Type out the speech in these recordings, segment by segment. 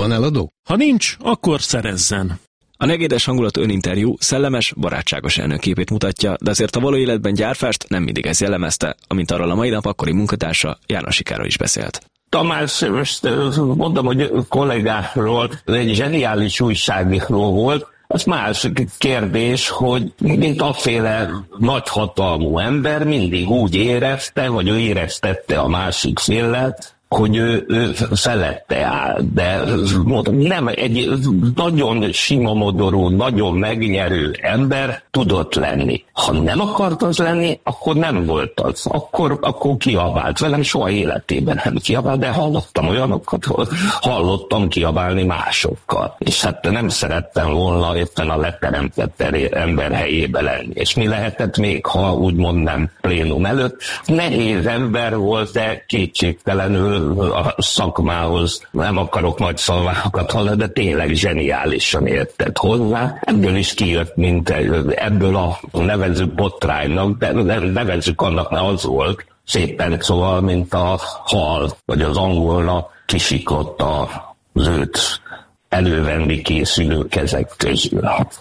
Van eladó? Ha nincs, akkor szerezzen. A negédes hangulatú öninterjú szellemes, barátságos elnökképét mutatja, de azért a való életben Gyárfást nem mindig ez jellemezte, amint arról a mai nap akkori munkatársa Jánosi Károly is beszélt. Tamás, most mondom, hogy kollégáról, egy zseniális újságíró volt. Az más kérdés, hogy mint afféle nagyhatalmú ember mindig úgy érezte, vagy ő éreztette a másik féllel, hogy ő felette áll, de mondom, nem egy nagyon sima modorú, nagyon megnyerő ember tudott lenni. Ha nem akart az lenni, akkor nem volt az. Akkor kiabált. Velem soha életében nem kiabált, de hallottam olyanokat, hallottam kiabálni másokkal. És hát nem szerettem volna éppen a leteremtett ember helyébe lenni. És mi lehetett még, ha úgymond nem plénum előtt? Nehéz ember volt, de kétségtelenül a szakmához nem akarok nagy szavakat hallani, de tényleg zseniálisan értett hozzá. Ebből is kijött, mint ebből a nevezzük botránynak, de nevezzük annak, mert az volt szépen, szóval, mint a hal, vagy az angolna kisiklott az őt elővenni készülő kezek közül.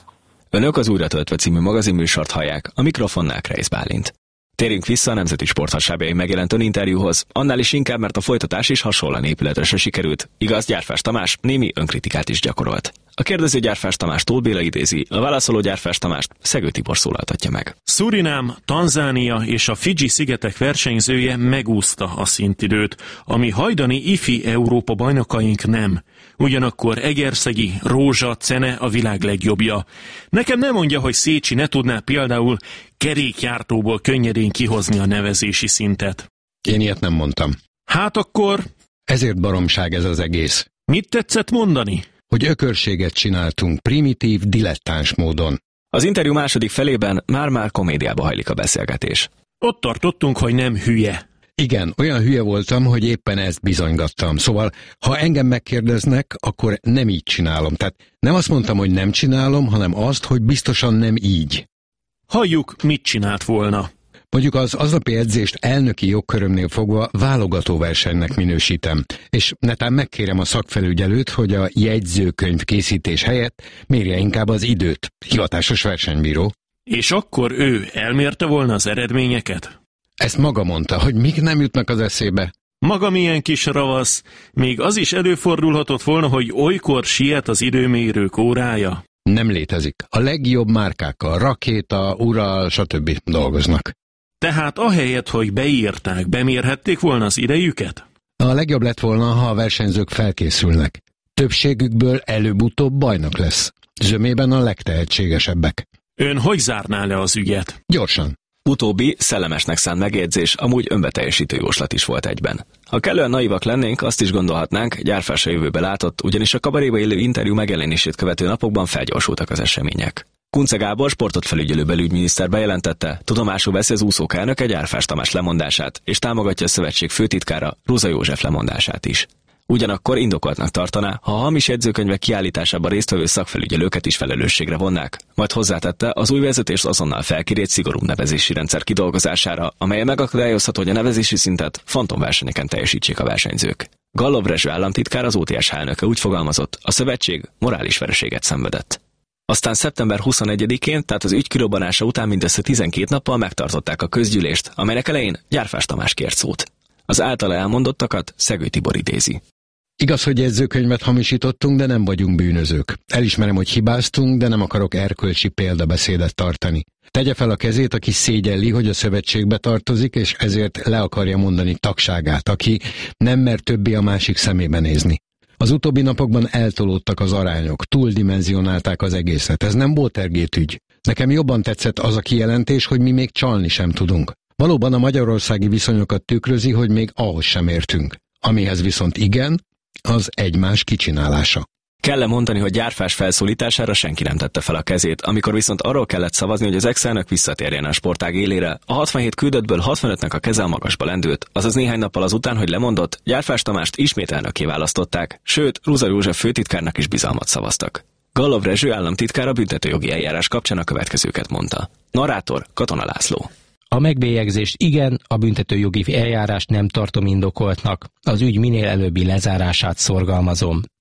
Önök az Újra töltve című magazinműsort hallják, a mikrofonnál Kreisz Bálint. Térjünk vissza a Nemzeti Sport hasábjain megjelent öninterjúhoz, annál is inkább, mert a folytatás is hasonlóan épületesre sikerült. Igaz, Gyárfás Tamás némi önkritikát is gyakorolt. A kérdező Gyárfás Tamást Tóth Béla idézi, a válaszoló Gyárfás Tamást Szegő Tibor szólaltatja meg. Szurinám, Tanzánia és a Fidzsi-szigetek versenyzője megúszta a szintidőt, ami hajdani ifi Európa bajnokaink nem. Ugyanakkor Egerszegi, Rózsa, Cene a világ legjobbja. Nekem nem mondja, hogy Szécsi ne tudná például kerékjártóból könnyedén kihozni a nevezési szintet. Én ilyet nem mondtam. Hát akkor... Ezért baromság ez az egész. Mit tetszett mondani? Hogy ökörséget csináltunk primitív, dilettáns módon. Az interjú második felében már komédiába hajlik a beszélgetés. Ott tartottunk, hogy nem hülye. Igen, olyan hülye voltam, hogy éppen ezt bizonygattam. Szóval, ha engem megkérdeznek, akkor nem így csinálom. Tehát nem azt mondtam, hogy nem csinálom, hanem azt, hogy biztosan nem így. Halljuk, mit csinált volna. Mondjuk az aznapi edzést elnöki jogkörömnél fogva válogatóversenynek minősítem, és netán megkérem a szakfelügyelőt, hogy a jegyzőkönyv készítés helyett mérje inkább az időt, hivatásos versenybíró. És akkor ő elmérte volna az eredményeket? Ezt maga mondta, hogy mik nem jutnak az eszébe. Maga milyen kis ravasz, még az is előfordulhatott volna, hogy olykor siet az időmérők órája. Nem létezik. A legjobb márkákkal, Rakéta, Ural, stb. Dolgoznak. Tehát ahelyett, hogy beírták, bemérhették volna az idejüket? A legjobb lett volna, ha a versenyzők felkészülnek. Többségükből előbb-utóbb bajnok lesz. Zömében a legtehetségesebbek. Ön hogy zárná le az ügyet? Gyorsan. Utóbbi szellemesnek szánt megjegyzés, amúgy önbeteljesítő jóslat is volt egyben. Ha kellően naivak lennénk, azt is gondolhatnánk, Gyárfás a jövőbe látott, ugyanis a kabaréba élő interjú megjelenését követő napokban felgyorsultak az események. Kunce Gábor sportot felügyelő belügyminiszter bejelentette, tudomásul veszi az úszók elnöke Gyárfás Tamás lemondását, és támogatja a szövetség főtitkára Ruza József lemondását is. Ugyanakkor indokoltnak tartaná, ha a hamis jegyzőkönyvek kiállításában résztvevő szakfelügyelőket is felelősségre vonnák. Majd hozzátette, az új vezetést azonnal felkéri egy szigorúbb nevezési rendszer kidolgozására, amelyen megakadályozható, hogy a nevezési szintet fantomversenyeken teljesítsék a versenyzők. Gallov Rezső államtitkár, az OTSH elnöke úgy fogalmazott, a szövetség morális vereséget szenvedett. Aztán szeptember 21-én, tehát az ügy kirobbanása után mindössze 12 nappal megtartották a közgyűlést, amelynek elején Gyárfás Tamás kért szót. Az általa elmondottakat Szegő Tibor idézi. Igaz, hogy jegyzőkönyvet hamisítottunk, de nem vagyunk bűnözők. Elismerem, hogy hibáztunk, de nem akarok erkölcsi példabeszédet tartani. Tegye fel a kezét, aki szégyelli, hogy a szövetségbe tartozik, és ezért le akarja mondani tagságát, aki nem mer többé a másik szemébe nézni. Az utóbbi napokban eltolódtak az arányok, túldimenzionálták az egészet. Ez nem Watergate ügy. Nekem jobban tetszett az a kijelentés, hogy mi még csalni sem tudunk. Valóban a magyarországi viszonyokat tükrözi, hogy még ahhoz sem értünk. Amihez viszont igen, az egymás kicsinálása. Kell-e mondani, hogy Gyárfás felszólítására senki nem tette fel a kezét, amikor viszont arról kellett szavazni, hogy az ex-elnök visszatérjen a sportág élére, a 67 küldöttből 65-nek a keze a magasba lendült, azaz néhány nappal azután, hogy lemondott, Gyárfás Tamást ismét elnökké választották, sőt, Ruza József főtitkárnak is bizalmat szavaztak. Gallov Rezső államtitkár a büntetőjogi eljárás kapcsán a következőket mondta. Narrátor Katona László. A megbélyegzést igen, a büntetőjogi eljárást nem tartom indokoltnak. Az ügy minél előbbi lezárását szorgalmazom.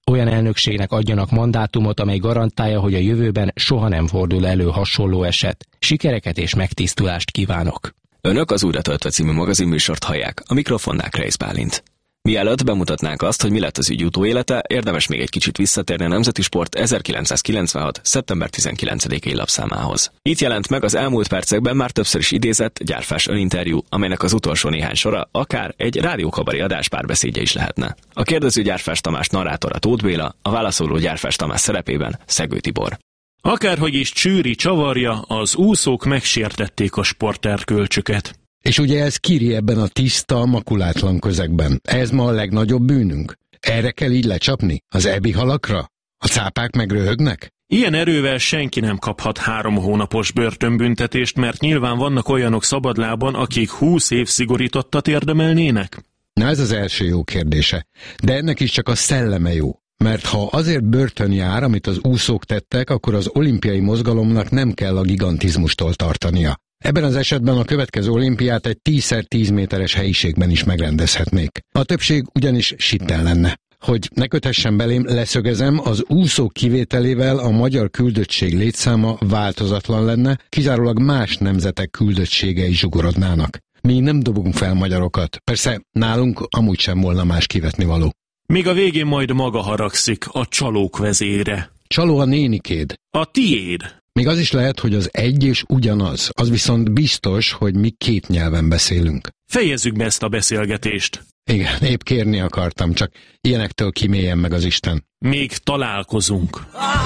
olyan elnökségnek adjanak mandátumot, amely garantálja, hogy a jövőben soha nem fordul elő hasonló eset. Sikereket és megtisztulást kívánok! Önök az Újra töltve című magazinműsort hallják, a mikrofonnál Kreisz Bálint. Mielőtt bemutatnánk azt, hogy mi lett az ügy utóélete, érdemes még egy kicsit visszatérni a Nemzeti Sport 1996. szeptember 19-i lapszámához. Itt jelent meg az elmúlt percekben már többször is idézett Gyárfás öninterjú, amelynek az utolsó néhány sora akár egy rádiókabari adás párbeszédje is lehetne. A kérdező Gyárfás Tamás narrátora Tóth Béla, a válaszoló Gyárfás Tamás szerepében Szegő Tibor. Akárhogy is csűri csavarja, az úszók megsértették a sporterkölcsöket. És ugye ez Kiri ebben a tiszta, makulátlan közegben. Ez ma a legnagyobb bűnünk? Erre kell így lecsapni? Az ebi halakra? A cápák meg röhögnek? Ilyen erővel senki nem kaphat 3 hónapos börtönbüntetést, mert nyilván vannak olyanok szabadlában, akik 20 év szigorítottat érdemelnének? Na ez az első jó kérdése. De ennek is csak a szelleme jó. Mert ha azért börtön jár, amit az úszók tettek, akkor az olimpiai mozgalomnak nem kell a gigantizmustól tartania. Ebben az esetben a következő olimpiát egy 10x10 méteres helyiségben is megrendezhetnék. A többség ugyanis sitten lenne. Hogy ne köthessen belém, leszögezem, az úszók kivételével a magyar küldöttség létszáma változatlan lenne, kizárólag más nemzetek küldöttségei zsugorodnának. Mi nem dobunk fel magyarokat, persze nálunk amúgy sem volna más kivetnivaló. Még a végén majd maga haragszik a csalók vezére. Csaló a nénikéd. A tiéd. Még az is lehet, hogy az egy és ugyanaz, az viszont biztos, hogy mi 2 nyelven beszélünk. Fejezzük be ezt a beszélgetést. Igen, épp kérni akartam, csak ilyenektől kiméljen meg az Isten. Még találkozunk.